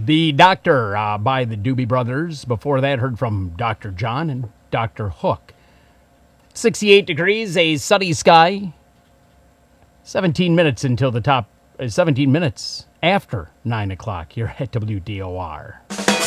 The Doctor by the Doobie Brothers. Before that, heard from Dr. John and Dr. Hook. 68 degrees, a sunny sky. 17 minutes until the top, 17 minutes after 9 o'clock here at WDOR.